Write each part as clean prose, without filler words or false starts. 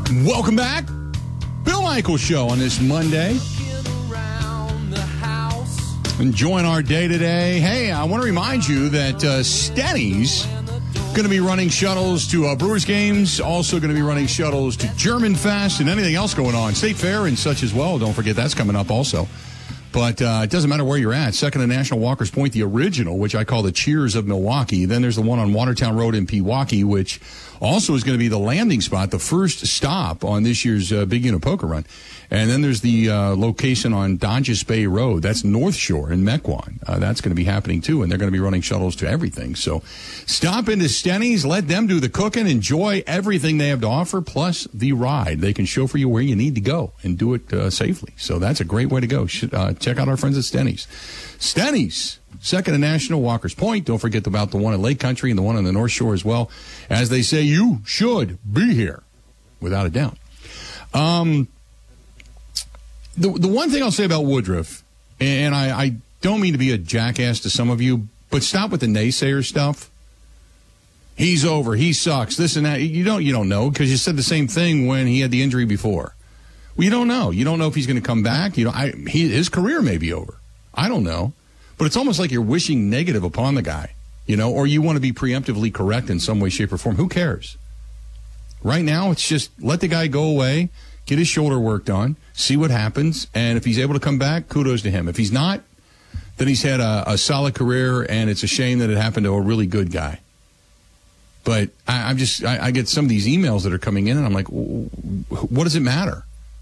Welcome back. Bill Michaels Show on this Monday. Enjoying our day today. Hey, I want to remind you that Stenny's going to be running shuttles to Brewers games, also going to be running shuttles to German Fest and anything else going on. State Fair and such as well. Don't forget that's coming up also. But it doesn't matter where you're at. 2nd and National, Walker's Point, the original, which I call the Cheers of Milwaukee. Then there's the one on Watertown Road in Pewaukee, which also is going to be the landing spot, the first stop on this year's Big Unit Poker Run. And then there's the location on Dodges Bay Road. That's North Shore in Mequon. That's going to be happening, too, and they're going to be running shuttles to everything. So stop into Stenny's, let them do the cooking, enjoy everything they have to offer, plus the ride. They can show for you where you need to go and do it safely. So that's a great way to go. Check out our friends at Stenny's. Stenny's, 2nd and National, Walker's Point. Don't forget about the one at Lake Country and the one on the North Shore as well. As they say, you should be here, without a doubt. The one thing I'll say about Woodruff, and I don't mean to be a jackass to some of you, but stop with the naysayer stuff. He's over. He sucks. This and that. You don't know because you said the same thing when he had the injury before. Well, you don't know. You don't know if he's going to come back. His career may be over. I don't know. But it's almost like you're wishing negative upon the guy, or you want to be preemptively correct in some way, shape, or form. Who cares? Right now, it's just let the guy go away, get his shoulder worked on, see what happens, and if he's able to come back, kudos to him. If he's not, then he's had a solid career, and it's a shame that it happened to a really good guy. But I get some of these emails that are coming in, and I'm like, what does it matter?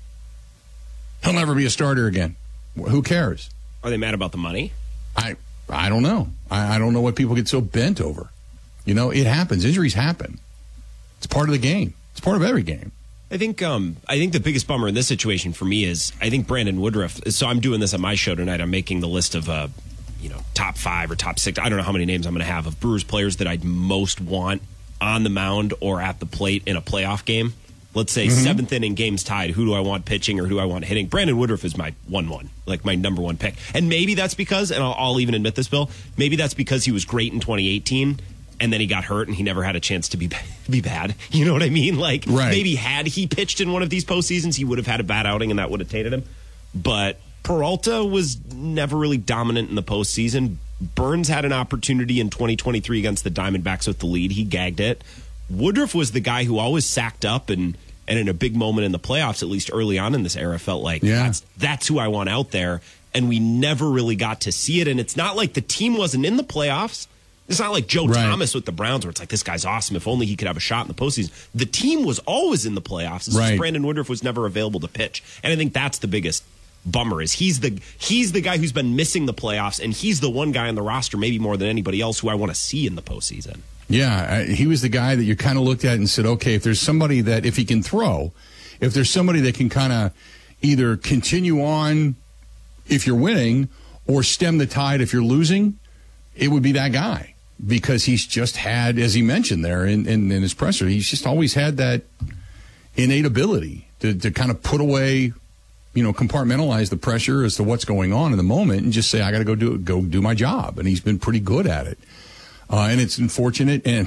He'll never be a starter again. Who cares? Are they mad about the money? I don't know. I don't know what people get so bent over. It happens. Injuries happen. It's part of the game. It's part of every game. I think the biggest bummer in this situation for me is I think Brandon Woodruff. So I'm doing this on my show tonight. I'm making the list of top 5 or top 6. I don't know how many names I'm going to have of Brewers players that I'd most want on the mound or at the plate in a playoff game. Let's say 7th inning, game's tied. Who do I want pitching or who do I want hitting? Brandon Woodruff is my 1-1, like my number 1 pick. And maybe that's because, and I'll even admit this, Bill, maybe that's because he was great in 2018 and then he got hurt and he never had a chance to be bad. You know what I mean? Like, Maybe had he pitched in one of these postseasons, he would have had a bad outing and that would have tainted him. But Peralta was never really dominant in the postseason. Burns had an opportunity in 2023 against the Diamondbacks with the lead. He gagged it. Woodruff was the guy who always sacked up and in a big moment in the playoffs, at least early on in this era, felt like that's who I want out there. And we never really got to see it. And it's not like the team wasn't in the playoffs. It's not like Joe Thomas with the Browns where it's like, this guy's awesome. If only he could have a shot in the postseason. The team was always in the playoffs. It's just Brandon Woodruff was never available to pitch. And I think that's the biggest bummer is he's the guy who's been missing the playoffs, and he's the one guy on the roster, maybe more than anybody else, who I want to see in the postseason. Yeah, he was the guy that you kind of looked at and said, okay, if there's somebody that, if he can throw, if there's somebody that can kind of either continue on if you're winning or stem the tide if you're losing, it would be that guy. Because he's just had, as he mentioned there in his presser, he's just always had that innate ability to kind of put away, compartmentalize the pressure as to what's going on in the moment and just say, I got to go do my job. And he's been pretty good at it. And it's unfortunate. And,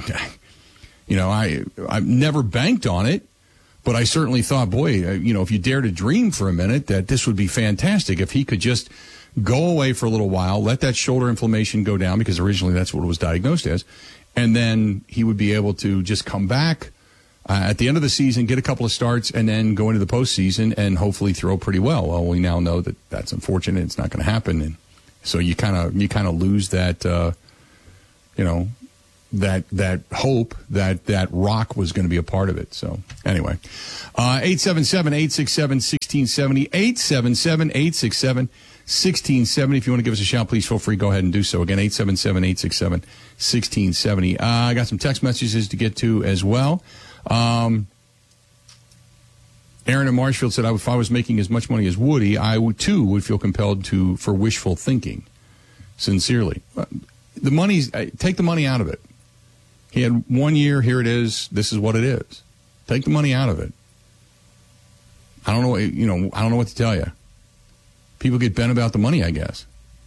I've never banked on it, but I certainly thought, boy, if you dare to dream for a minute that this would be fantastic if he could just go away for a little while, let that shoulder inflammation go down, because originally that's what it was diagnosed as, and then he would be able to just come back at the end of the season, get a couple of starts, and then go into the postseason and hopefully throw pretty well. Well, we now know that that's unfortunate. It's not going to happen, and so you kind of lose that, that hope that rock was going to be a part of it. So anyway, 877-867-1670, 877-867-1670. If you want to give us a shout, please feel free. Go ahead and do so. Again, 877-867-1670. I got some text messages to get to as well. Aaron in Marshfield said, if I was making as much money as Woody, I would feel compelled for wishful thinking. Sincerely. The money's, take the money out of it. He had 1 year. Here it is. This is what it is. Take the money out of it. I don't know. I don't know what to tell you. People get bent about the money, I guess.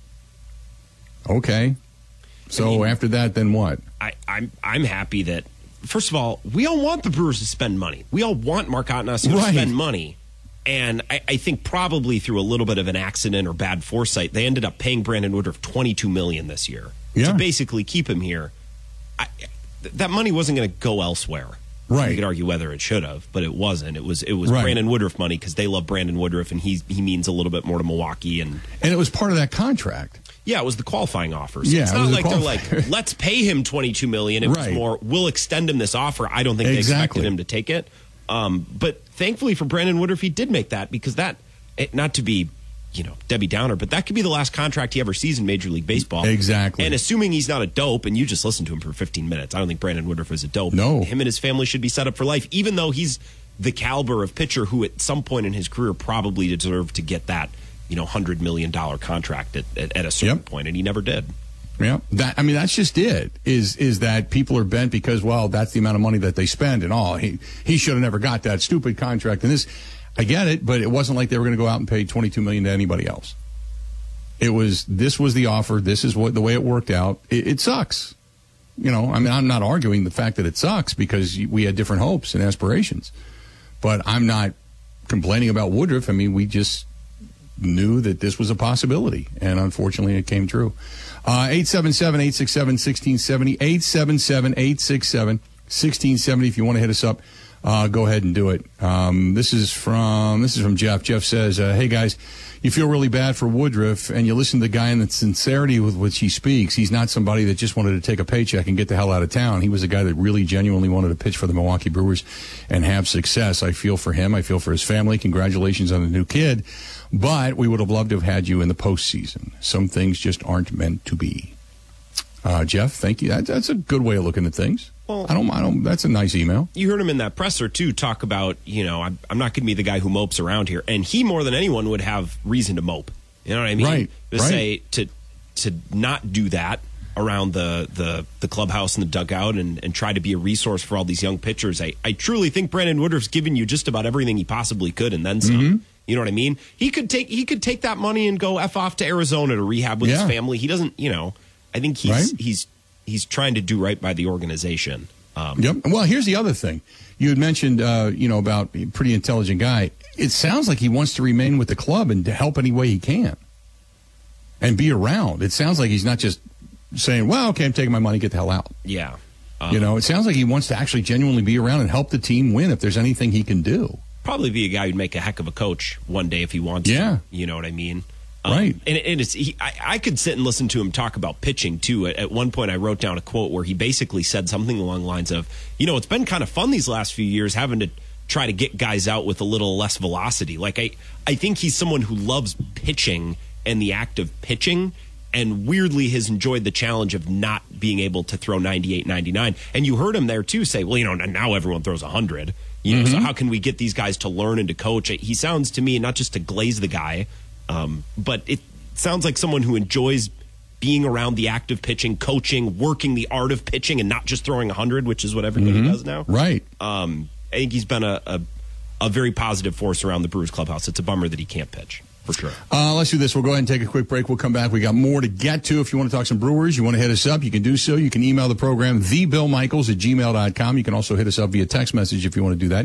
Okay. So after that, then what? I'm happy that first of all, we all want the Brewers to spend money. We all want Mark Attanasio to spend money. And I think probably through a little bit of an accident or bad foresight, they ended up paying Brandon Woodruff $22 million this year to basically keep him here. That money wasn't going to go elsewhere. Right. You could argue whether it should have, but it wasn't. It was Brandon Woodruff money because they love Brandon Woodruff, and he means a little bit more to Milwaukee. And it was part of that contract. Yeah, it was the qualifying offer. So it's not like they're like, let's pay him $22 million. It was more, we'll extend him this offer. I don't think they expected him to take it. But thankfully for Brandon Woodruff, he did make that because not to be, Debbie Downer, but that could be the last contract he ever sees in Major League Baseball. Exactly. And assuming he's not a dope, and you just listened to him for 15 minutes, I don't think Brandon Woodruff is a dope. No. Him and his family should be set up for life, even though he's the caliber of pitcher who at some point in his career probably deserved to get that, $100 million contract at a certain point, and he never did. Yeah, that's just it. Is that people are bent because, well, that's the amount of money that they spend and all. He should have never got that stupid contract. And this, I get it, but it wasn't like they were going to go out and pay $22 million to anybody else. This was the offer. This is the way it worked out. It sucks. I'm not arguing the fact that it sucks because we had different hopes and aspirations, but I'm not complaining about Woodruff. We just knew that this was a possibility, and unfortunately it came true. 877-867-1670, 877-867-1670. If you want to hit us up, go ahead and do it. This is from Jeff. Jeff says, hey guys, you feel really bad for Woodruff, and you listen to the guy and the sincerity with which he speaks. He's not somebody that just wanted to take a paycheck and get the hell out of town. He was a guy that really genuinely wanted to pitch for the Milwaukee Brewers and have success. I feel for him. I feel for his family. Congratulations on the new kid. But we would have loved to have had you in the postseason. Some things just aren't meant to be. Jeff, thank you. That's a good way of looking at things. Well, I don't. That's a nice email. You heard him in that presser too talk about, I'm not going to be the guy who mopes around here, and he more than anyone would have reason to mope. You know what I mean? Right. Say to not do that around the clubhouse and the dugout and try to be a resource for all these young pitchers. I truly think Brandon Woodruff's given you just about everything he possibly could, and then some. Mm-hmm. You know what I mean? He could take that money and go F off to Arizona to rehab with his family. He doesn't, I think he's trying to do right by the organization. Yep. Well, here's the other thing. You had mentioned, about a pretty intelligent guy. It sounds like he wants to remain with the club and to help any way he can and be around. It sounds like he's not just saying, well, okay, I'm taking my money, get the hell out. Yeah. It sounds like he wants to actually genuinely be around and help the team win if there's anything he can do. Probably be a guy who'd make a heck of a coach one day if he wants to. You know what I mean? Right. And I could sit and listen to him talk about pitching, too. At one point, I wrote down a quote where he basically said something along the lines of, it's been kind of fun these last few years having to try to get guys out with a little less velocity. Like, I think he's someone who loves pitching and the act of pitching, and weirdly has enjoyed the challenge of not being able to throw 98, 99. And you heard him there, too, say, well, now everyone throws 100. So how can we get these guys to learn and to coach? He sounds to me, not just to glaze the guy, but it sounds like someone who enjoys being around the act of pitching, coaching, working the art of pitching, and not just throwing 100, which is what everybody does now. Right. I think he's been a very positive force around the Brewers clubhouse. It's a bummer that he can't pitch. For sure. Let's do this. We'll go ahead and take a quick break. We'll come back. We got more to get to. If you want to talk some Brewers, you want to hit us up, you can do so. You can email the program, thebillmichaels@gmail.com. You can also hit us up via text message if you want to do that.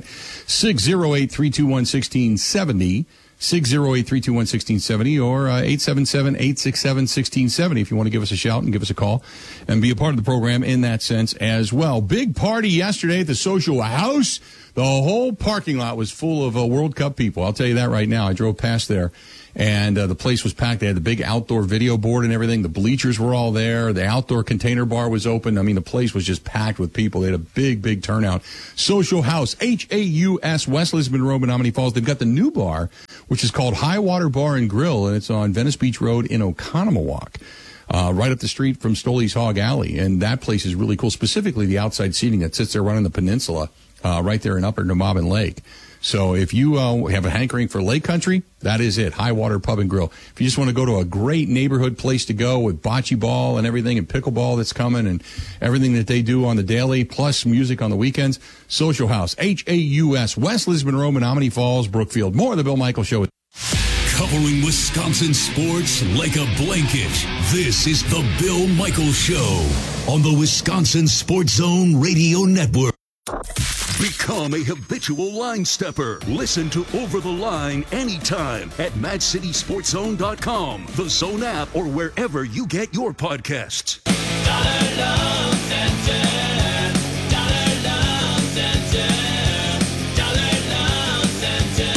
608-321-1670. 608-321-1670 or 877-867-1670 if you want to give us a shout and give us a call and be a part of the program in that sense as well. Big party yesterday at the Social House. The whole parking lot was full of World Cup people. I'll tell you that right now. I drove past there, and the place was packed. They had the big outdoor video board and everything. The bleachers were all there. The outdoor container bar was open. The place was just packed with people. They had a big, big turnout. Social House, H-A-U-S, West Lisbon Road, Menominee Falls. They've got the new bar, which is called High Water Bar and Grill, and it's on Venice Beach Road in Oconomowoc. Right up the street from Stoley's Hog Alley. And that place is really cool, specifically the outside seating that sits there running the peninsula. Right there in Upper Nemabin Lake. So if you have a hankering for lake country, that is it. High Water Pub and Grill. If you just want to go to a great neighborhood place to go with bocce ball and everything and pickleball that's coming and everything that they do on the daily, plus music on the weekends, Social House, H-A-U-S, West Lisbon Road, Menominee Falls, Brookfield. More of the Bill Michaels Show. Covering Wisconsin sports like a blanket. This is the Bill Michaels Show on the Wisconsin Sports Zone Radio Network. Become a habitual line stepper. Listen to Over the Line anytime at MadCitySportsZone.com, the Zone app, or wherever you get your podcasts. Dollar Loan Center. Dollar Loan Center. Dollar Loan Center.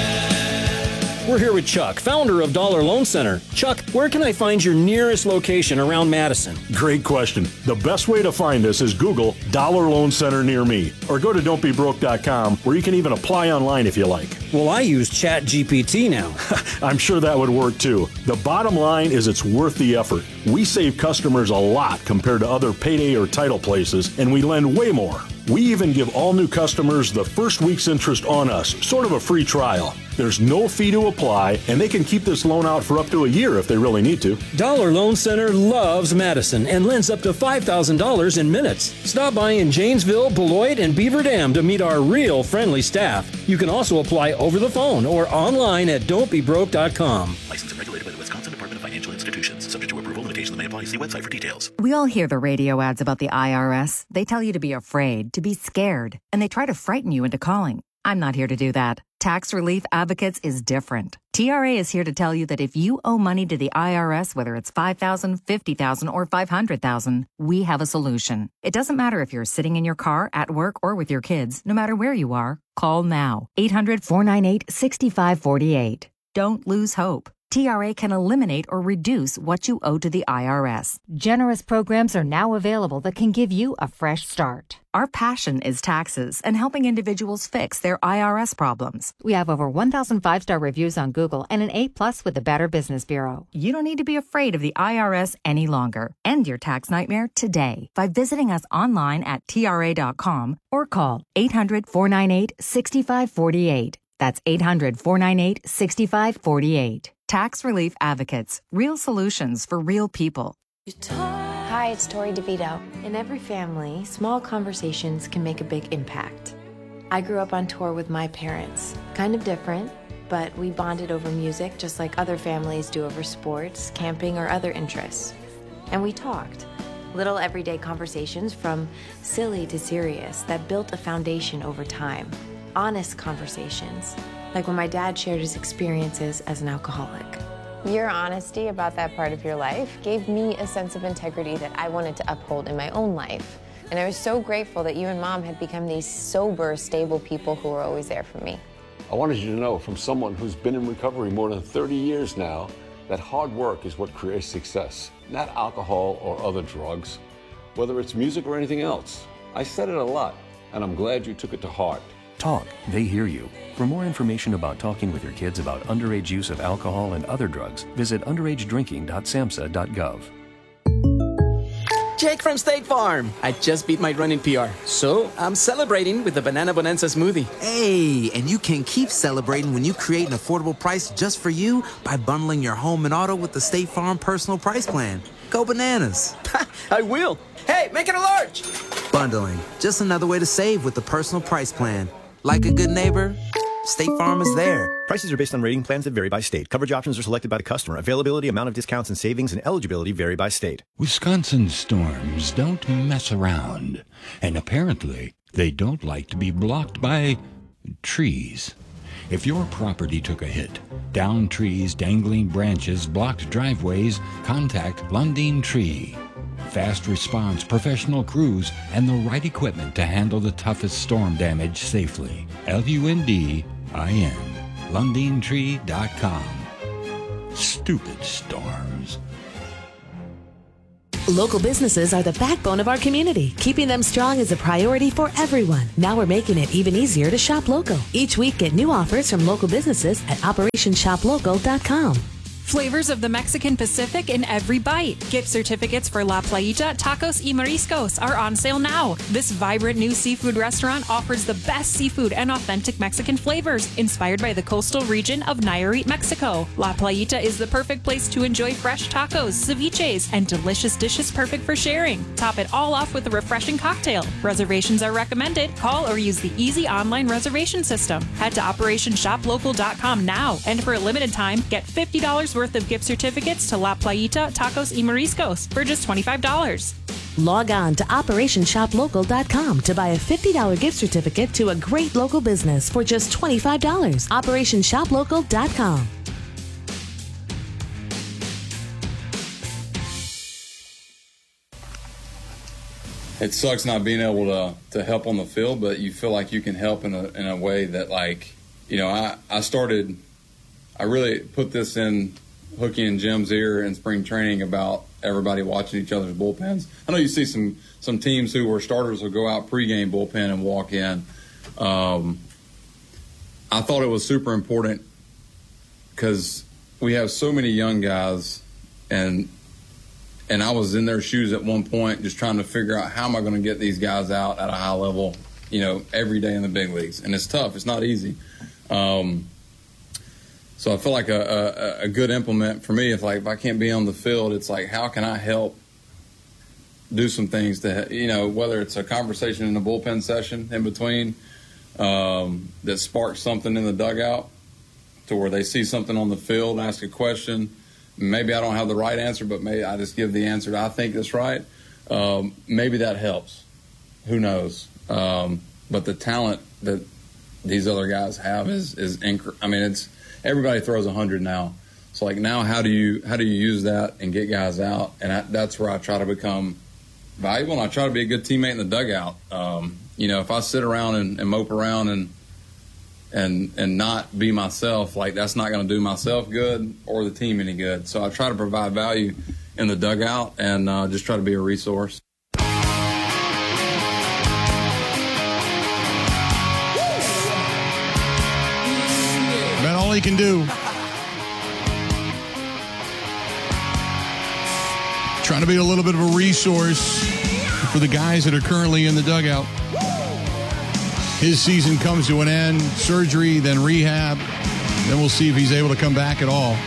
We're here with Chuck, founder of Dollar Loan Center. Chuck, where can I find your nearest location around Madison? Great question. The best way to find us is Google Dollar Loan Center near me, or go to don'tbebroke.com, where you can even apply online if you like. Well, I use ChatGPT now. I'm sure that would work too. The bottom line is it's worth the effort. We save customers a lot compared to other payday or title places, and we lend way more. We even give all new customers the first week's interest on us, sort of a free trial. There's no fee to apply, and they can keep this loan out for up to a year if they really need to. Dollar Loan Center loves Madison and lends up to $5,000 in minutes. Stop by in Janesville, Beloit, and Beaver Dam to meet our real friendly staff. You can also apply over the phone or online at don'tbebroke.com. Licensed and regulated by the Wisconsin Department of Financial Institutions. Subject to approval, limitations may apply. See website for details. We all hear the radio ads about the IRS. They tell you to be afraid, to be scared, and they try to frighten you into calling. I'm not here to do that. Tax Relief Advocates is different. TRA is here to tell you that if you owe money to the IRS, whether it's $5,000, $50,000, or $500,000, we have a solution. It doesn't matter if you're sitting in your car, at work, or with your kids. No matter where you are, call now. 800-498-6548. Don't lose hope. TRA can eliminate or reduce what you owe to the IRS. Generous programs are now available that can give you a fresh start. Our passion is taxes and helping individuals fix their IRS problems. We have over 1,000 5-star reviews on Google and an A+ with the Better Business Bureau. You don't need to be afraid of the IRS any longer. End your tax nightmare today by visiting us online at TRA.com or call 800-498-6548. That's 800-498-6548. Tax Relief Advocates. Real solutions for real people. Hi, it's Tori DeVito. In every family, small conversations can make a big impact. I grew up on tour with my parents. Kind of different, but we bonded over music just like other families do over sports, camping, or other interests. And we talked. Little everyday conversations from silly to serious that built a foundation over time. Honest conversations, like when my dad shared his experiences as an alcoholic. Your honesty about that part of your life gave me a sense of integrity that I wanted to uphold in my own life. And I was so grateful that you and Mom had become these sober, stable people who were always there for me. I wanted you to know from someone who's been in recovery more than 30 years now that hard work is what creates success, not alcohol or other drugs, whether it's music or anything else. I said it a lot, and I'm glad you took it to heart. Talk, they hear you. For more information about talking with your kids about underage use of alcohol and other drugs, visit underagedrinking.samhsa.gov. Jake from State Farm. I just beat my running PR, so I'm celebrating with the Banana Bonanza smoothie. Hey, and you can keep celebrating when you create an affordable price just for you by bundling your home and auto with the State Farm Personal Price Plan. Go bananas. I will. Hey, make it a large. Bundling, just another way to save with the Personal Price Plan. Like a good neighbor, State Farm is there. Prices are based on rating plans that vary by state. Coverage options are selected by the customer. Availability, amount of discounts and savings, and eligibility vary by state. Wisconsin storms don't mess around. And apparently, they don't like to be blocked by trees. If your property took a hit, downed trees, dangling branches, blocked driveways, contact Lundin Tree. Fast response, professional crews, and the right equipment to handle the toughest storm damage safely. LUNDIN. LundinTree.com. Stupid storms. Local businesses are the backbone of our community. Keeping them strong is a priority for everyone. Now we're making it even easier to shop local. Each week, get new offers from local businesses at OperationShopLocal.com. Flavors of the Mexican Pacific in every bite. Gift certificates for La Playita, Tacos y Mariscos are on sale now. This vibrant new seafood restaurant offers the best seafood and authentic Mexican flavors, inspired by the coastal region of Nayarit, Mexico. La Playita is the perfect place to enjoy fresh tacos, ceviches, and delicious dishes perfect for sharing. Top it all off with a refreshing cocktail. Reservations are recommended. Call or use the easy online reservation system. Head to OperationShopLocal.com now, and for a limited time, get $50 worth of gift certificates to La Playita, Tacos y Mariscos for just $25. Log on to OperationShopLocal.com to buy a $50 gift certificate to a great local business for just $25. OperationShopLocal.com. It sucks not being able to help on the field, but you feel like you can help in a way that, like, you know, I really put this in Hookie and Jim's ear in spring training about everybody watching each other's bullpens. I know you see some teams who were starters will go out pregame bullpen and walk in. I thought it was super important because we have so many young guys, and I was in their shoes at one point just trying to figure out how am I going to get these guys out at a high level, you know, every day in the big leagues. And it's tough. It's not easy. So I feel like a good implement for me, if I can't be on the field, it's like, how can I help do some things to, you know, whether it's a conversation in the bullpen session in between that sparks something in the dugout to where they see something on the field, ask a question. Maybe I don't have the right answer, but maybe I just give the answer that I think is right. Maybe that helps. Who knows? But the talent that these other guys have is I mean, it's everybody throws 100 now. So like now, how do you use that and get guys out? And that's where I try to become valuable, and I try to be a good teammate in the dugout. You know, if I sit around and mope around and not be myself, like that's not going to do myself good or the team any good. So I try to provide value in the dugout and just try to be a resource. About all he can do. Trying to be a little bit of a resource for the guys that are currently in the dugout. His season comes to an end, surgery, then rehab. Then we'll see if he's able to come back at all.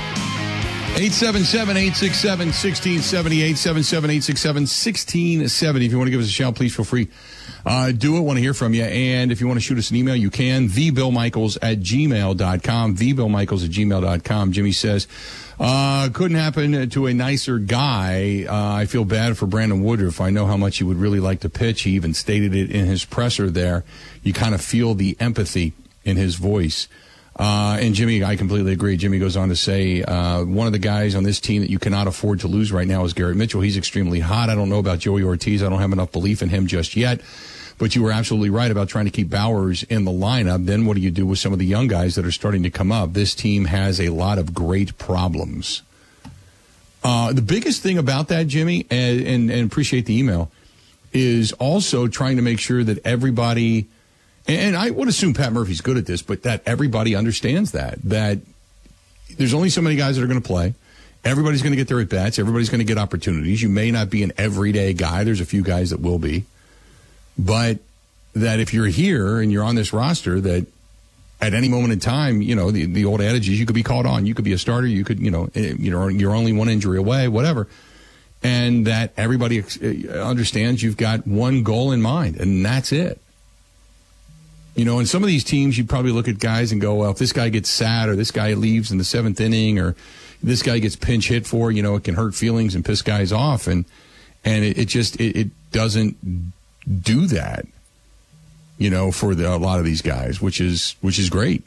877-867-1670, 877-867-1670. If you want to give us a shout, please feel free. Do it. Want to hear from you. And if you want to shoot us an email, you can. thebillmichaels@gmail.com. thebillmichaels@gmail.com. Jimmy says, couldn't happen to a nicer guy. I feel bad for Brandon Woodruff. I know how much he would really like to pitch. He even stated it in his presser there. You kind of feel the empathy in his voice. And Jimmy, I completely agree. Jimmy goes on to say, one of the guys on this team that you cannot afford to lose right now is Garrett Mitchell. He's extremely hot. I don't know about Joey Ortiz. I don't have enough belief in him just yet. But you were absolutely right about trying to keep Bowers in the lineup. Then what do you do with some of the young guys that are starting to come up? This team has a lot of great problems. The biggest thing about that, Jimmy, and appreciate the email, is also trying to make sure that everybody, and I would assume Pat Murphy's good at this, but that everybody understands that there's only so many guys that are going to play. Everybody's going to get their at-bats. Everybody's going to get opportunities. You may not be an everyday guy. There's a few guys that will be. But that if you're here and you're on this roster, that at any moment in time, you know, the old adage is you could be called on. You could be a starter. You could, you're only one injury away, whatever. And that everybody understands you've got one goal in mind, and that's it. You know, in some of these teams, you probably look at guys and go, well, if this guy gets sad or this guy leaves in the seventh inning or this guy gets pinch hit for, you know, it can hurt feelings and piss guys off. And it doesn't do that, you know, for a lot of these guys, which is great.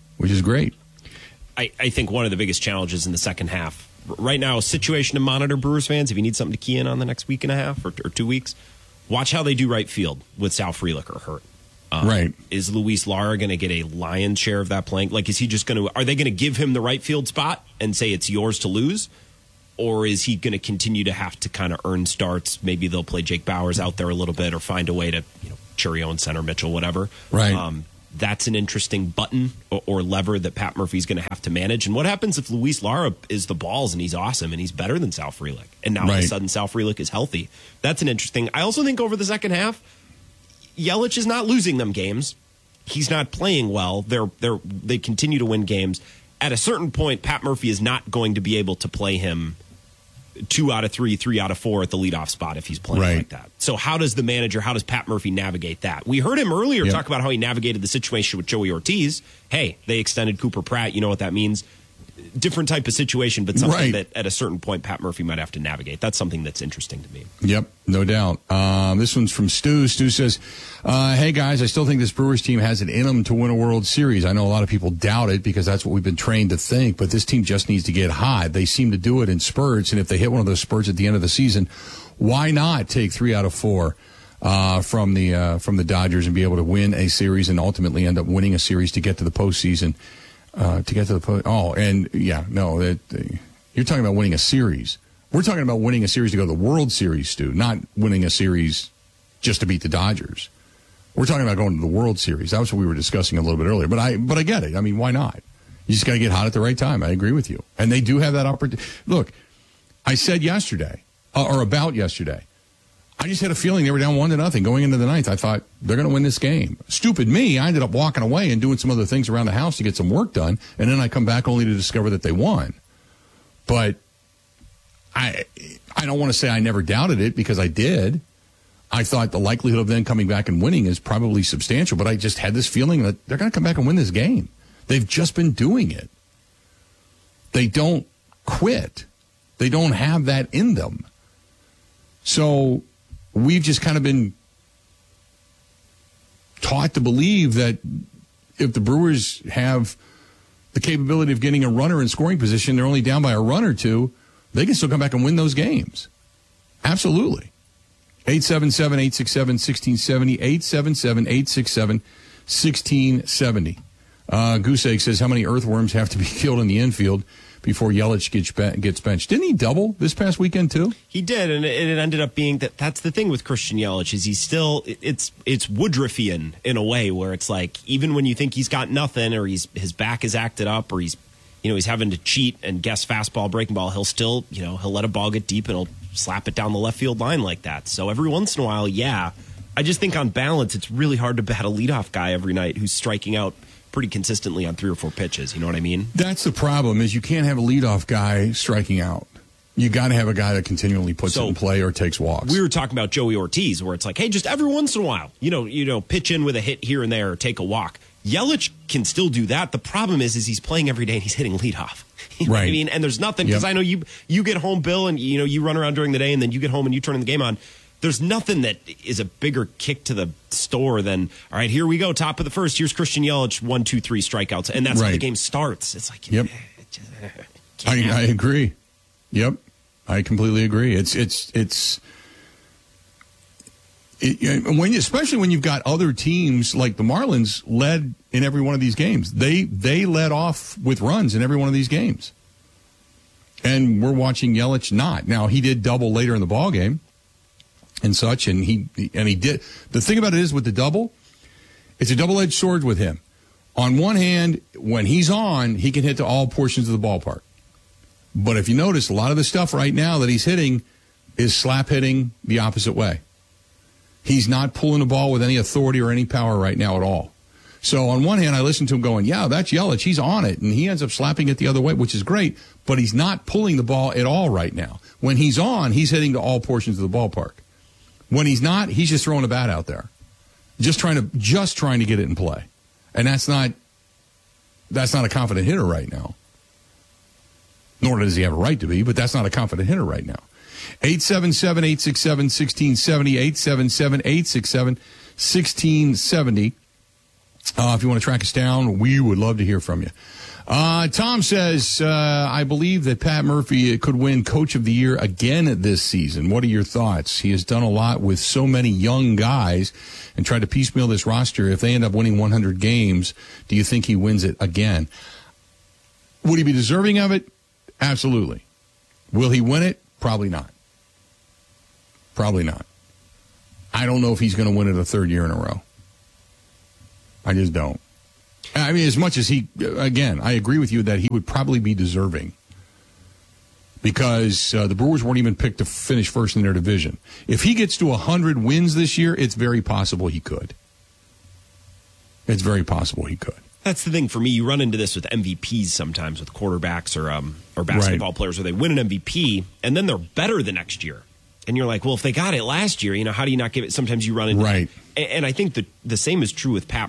I think one of the biggest challenges in the second half right now, situation to monitor, Brewers fans, if you need something to key in on the next week and a half or 2 weeks, watch how they do right field with Sal Frelicker hurt. Right. Is Luis Lara going to get a lion's share of that playing? Like, is he just going to, are they going to give him the right field spot and say it's yours to lose? Or is he going to continue to have to kind of earn starts? Maybe they'll play Jake Bowers out there a little bit or find a way to, Churion, center, Mitchell, whatever. Right. that's an interesting button or lever that Pat Murphy's going to have to manage. And what happens if Luis Lara is the balls and he's awesome and he's better than Sal Frelick, and now all of a sudden Sal Frelick is healthy? That's an interesting. I also think over the second half, Yelich is not losing them games. He's not playing well. They continue to win games. At a certain point, Pat Murphy is not going to be able to play him 2 out of 3, 3 out of 4 at the leadoff spot if he's playing like that. So how does Pat Murphy navigate that? We heard him earlier talk about how he navigated the situation with Joey Ortiz. Hey, they extended Cooper Pratt. You know what that means. Different type of situation, but something that at a certain point Pat Murphy might have to navigate. That's something that's interesting to me. Yep, no doubt. This one's from Stu. Stu says, hey, guys, I still think this Brewers team has it in them to win a World Series. I know a lot of people doubt it because that's what we've been trained to think, but this team just needs to get hot. They seem to do it in spurts, and if they hit one of those spurts at the end of the season, why not take 3 out of 4 from the Dodgers and be able to win a series and ultimately end up winning a series to get to the postseason? You're talking about winning a series. We're talking about winning a series to go to the World Series, Stu, not winning a series just to beat the Dodgers. We're talking about going to the World Series. That was what we were discussing a little bit earlier. But I get it. I mean, why not? You just got to get hot at the right time. I agree with you. And they do have that opportunity. Look, I said yesterday, or about yesterday, I just had a feeling they were down 1-0 going into the ninth. I thought they're going to win this game. Stupid me. I ended up walking away and doing some other things around the house to get some work done, and then I come back only to discover that they won. But I don't want to say I never doubted it because I did. I thought the likelihood of them coming back and winning is probably substantial, but I just had this feeling that they're going to come back and win this game. They've just been doing it. They don't quit. They don't have that in them. So we've just kind of been taught to believe that if the Brewers have the capability of getting a runner in scoring position, they're only down by a run or two, they can still come back and win those games. Absolutely. 877-867-1670, 877-867-1670. Goose Egg says, how many earthworms have to be killed in the infield before Yelich gets benched? Didn't he double this past weekend too? He did, and it ended up being that's the thing with Christian Yelich is he's still it's Woodruffian in a way where it's like even when you think he's got nothing or his back is acted up or he's having to cheat and guess fastball breaking ball, he'll still he'll let a ball get deep and he'll slap it down the left field line like that. So every once in a while, I just think on balance it's really hard to bat a leadoff guy every night who's striking out pretty consistently on 3 or 4 pitches. You know what I mean? That's the problem is you can't have a leadoff guy striking out. You got to have a guy that continually puts it in play or takes walks. We were talking about Joey Ortiz where it's like, hey, just every once in a while, pitch in with a hit here and there or take a walk. Yelich can still do that. The problem is he's playing every day and he's hitting leadoff. You know what I mean? And there's nothing because I know you get home, Bill, and you run around during the day and then you get home and you turn the game on. There's nothing that is a bigger kick to the store than, all right, here we go, top of the first. Here's Christian Yelich, 1, 2, 3 strikeouts. And that's how the game starts. It's like, I agree. Yep. I completely agree. Especially when you've got other teams like the Marlins led in every one of these games. They led off with runs in every one of these games. And we're watching Yelich not. Now, he did double later in the ball game. And such, and he did. The thing about it is with the double, it's a double-edged sword with him. On one hand, when he's on, he can hit to all portions of the ballpark. But if you notice, a lot of the stuff right now that he's hitting is slap hitting the opposite way. He's not pulling the ball with any authority or any power right now at all. So on one hand, I listen to him going, yeah, that's Yelich. He's on it. And he ends up slapping it the other way, which is great. But he's not pulling the ball at all right now. When he's on, he's hitting to all portions of the ballpark. When he's not, he's just throwing a bat out there, just trying to get it in play, and that's not a confident hitter right now. Nor does he have a right to be, but that's not a confident hitter right now. 877-867-1670, 877-867-1670. If you want to track us down, we would love to hear from you. Tom says, I believe that Pat Murphy could win Coach of the Year again this season. What are your thoughts? He has done a lot with so many young guys and tried to piecemeal this roster. If they end up winning 100 games, do you think he wins it again? Would he be deserving of it? Absolutely. Will he win it? Probably not. Probably not. I don't know if he's going to win it a third year in a row. I just don't. I mean, as much as again, I agree with you that he would probably be deserving because the Brewers weren't even picked to finish first in their division. If he gets to 100 wins this year, it's very possible he could. It's very possible he could. That's the thing for me. You run into this with MVPs sometimes with quarterbacks or basketball players where they win an MVP and then they're better the next year. And you're like, well, if they got it last year, how do you not give it? Sometimes you run into right. And I think the same is true with Pat